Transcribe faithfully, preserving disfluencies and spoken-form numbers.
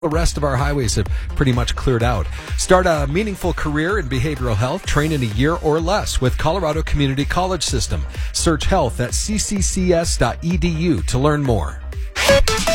The rest of our highways have pretty much cleared out. Start a meaningful career in behavioral health. Train in a year or less with Colorado Community College System. Search health at c c c s dot e d u to learn more.